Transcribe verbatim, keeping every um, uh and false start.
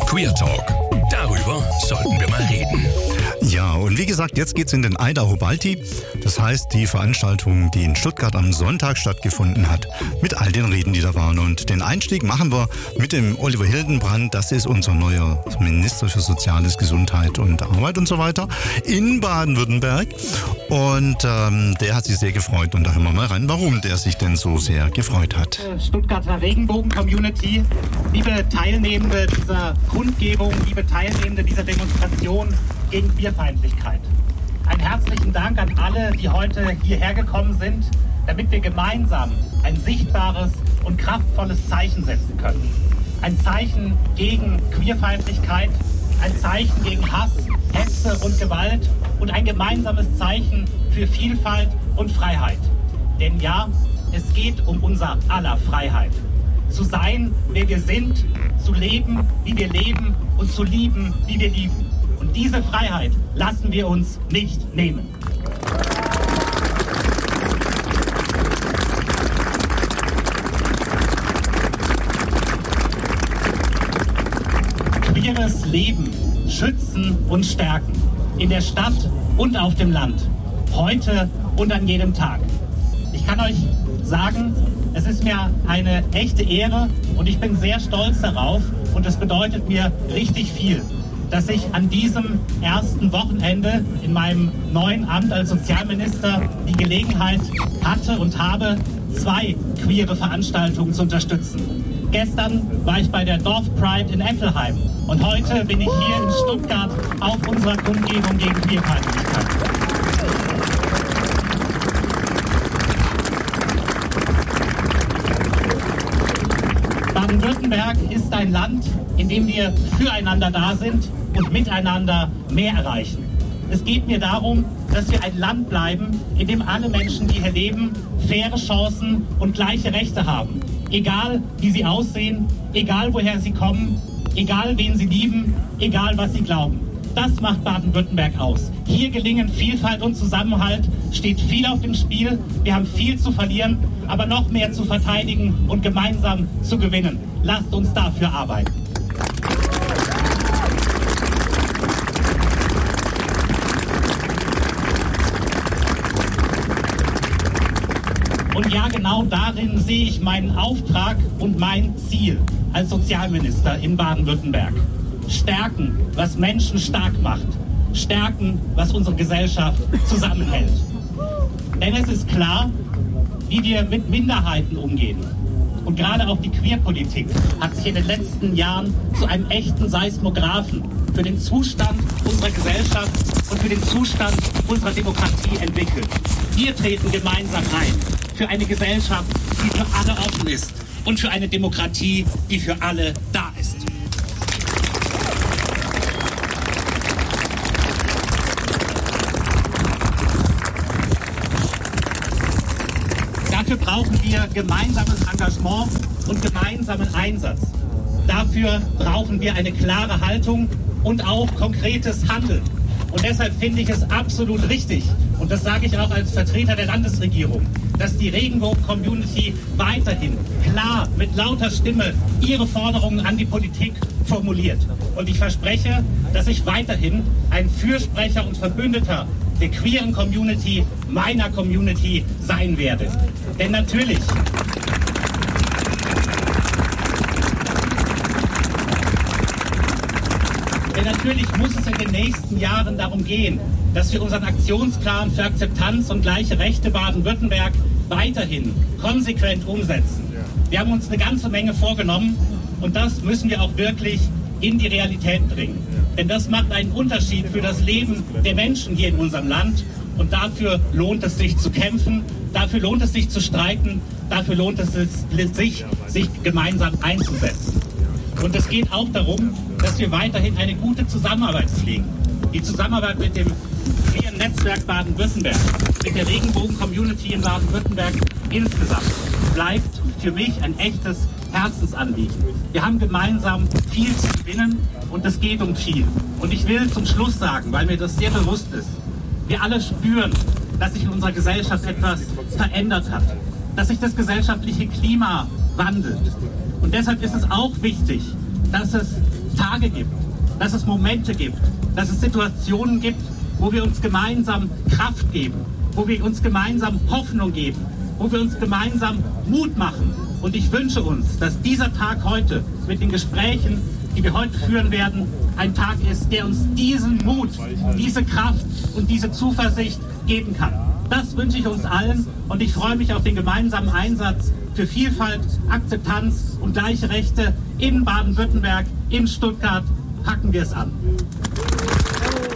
Queer Talk. Darüber sollten wir mal reden. Ja, und wie gesagt, jetzt geht's in den Idaho Balti. Das heißt, die Veranstaltung, die in Stuttgart am Sonntag stattgefunden hat, mit all den Reden, die da waren. Und den Einstieg machen wir mit dem Oliver Hildenbrand. Das ist unser neuer Minister für Soziales, Gesundheit und Arbeit und so weiter in Baden-Württemberg. Und ähm, der hat sich sehr gefreut. Und da hören wir mal rein, warum der sich denn so sehr gefreut hat. Stuttgarter Regenbogen-Community, liebe Teilnehmende dieser Kundgebung, liebe Teilnehmende dieser Demonstration gegen Queerfeindlichkeit. Einen herzlichen Dank an alle, die heute hierher gekommen sind, damit wir gemeinsam ein sichtbares und kraftvolles Zeichen setzen können. Ein Zeichen gegen Queerfeindlichkeit, ein Zeichen gegen Hass, Hetze und Gewalt und ein gemeinsames Zeichen für Vielfalt und Freiheit. Denn ja, es geht um unser aller Freiheit. Zu sein, wer wir sind, zu leben, wie wir leben und zu lieben, wie wir lieben. Und diese Freiheit lassen wir uns nicht nehmen. Queeres Leben schützen und stärken. In der Stadt und auf dem Land. Heute und an jedem Tag. Ich kann euch sagen, es ist mir eine echte Ehre und ich bin sehr stolz darauf und es bedeutet mir richtig viel, dass ich an diesem ersten Wochenende in meinem neuen Amt als Sozialminister die Gelegenheit hatte und habe, zwei queere Veranstaltungen zu unterstützen. Gestern war ich bei der Dorf Pride in Ettelheim und heute bin ich hier in Stuttgart auf unserer Kundgebung gegen Queerfeindlichkeit. Baden-Württemberg ist ein Land, in dem wir füreinander da sind und miteinander mehr erreichen. Es geht mir darum, dass wir ein Land bleiben, in dem alle Menschen, die hier leben, faire Chancen und gleiche Rechte haben. Egal, wie sie aussehen, egal, woher sie kommen, egal, wen sie lieben, egal, was sie glauben. Das macht Baden-Württemberg aus. Hier gelingen Vielfalt und Zusammenhalt, steht viel auf dem Spiel. Wir haben viel zu verlieren, aber noch mehr zu verteidigen und gemeinsam zu gewinnen. Lasst uns dafür arbeiten. Und ja, genau darin sehe ich meinen Auftrag und mein Ziel als Sozialminister in Baden-Württemberg. Stärken, was Menschen stark macht. Stärken, was unsere Gesellschaft zusammenhält. Denn es ist klar, wie wir mit Minderheiten umgehen. Und gerade auch die Queerpolitik hat sich in den letzten Jahren zu einem echten Seismographen für den Zustand unserer Gesellschaft und für den Zustand unserer Demokratie entwickelt. Wir treten gemeinsam ein für eine Gesellschaft, die für alle offen ist und für eine Demokratie, die für alle da ist. Dafür brauchen wir gemeinsames Engagement und gemeinsamen Einsatz. Dafür brauchen wir eine klare Haltung und auch konkretes Handeln. Und deshalb finde ich es absolut richtig, und das sage ich auch als Vertreter der Landesregierung, dass die Regenbogen-Community weiterhin klar mit lauter Stimme ihre Forderungen an die Politik formuliert. Und ich verspreche, dass ich weiterhin ein Fürsprecher und Verbündeter der queeren Community, meiner Community, sein werde. Denn natürlich, denn natürlich muss es in den nächsten Jahren darum gehen, dass wir unseren Aktionsplan für Akzeptanz und gleiche Rechte Baden-Württemberg weiterhin konsequent umsetzen. Wir haben uns eine ganze Menge vorgenommen und das müssen wir auch wirklich in die Realität bringen. Denn das macht einen Unterschied für das Leben der Menschen hier in unserem Land und dafür lohnt es sich zu kämpfen, dafür lohnt es sich zu streiten, dafür lohnt es sich, sich gemeinsam einzusetzen. Und es geht auch darum, dass wir weiterhin eine gute Zusammenarbeit pflegen. Die Zusammenarbeit mit dem queeren Netzwerk Baden-Württemberg, mit der Regenbogen-Community in Baden-Württemberg insgesamt bleibt für mich ein echtes Herzensanliegen. Wir haben gemeinsam viel zu gewinnen und es geht um viel. Und ich will zum Schluss sagen, weil mir das sehr bewusst ist, wir alle spüren, dass sich in unserer Gesellschaft etwas verändert hat, dass sich das gesellschaftliche Klima wandelt. Und deshalb ist es auch wichtig, dass es Tage gibt, dass es Momente gibt, dass es Situationen gibt, wo wir uns gemeinsam Kraft geben, wo wir uns gemeinsam Hoffnung geben, wo wir uns gemeinsam Mut machen. Und ich wünsche uns, dass dieser Tag heute mit den Gesprächen, die wir heute führen werden, ein Tag ist, der uns diesen Mut, diese Kraft und diese Zuversicht geben kann. Das wünsche ich uns allen und ich freue mich auf den gemeinsamen Einsatz für Vielfalt, Akzeptanz und gleiche Rechte in Baden-Württemberg, in Stuttgart. Packen wir es an.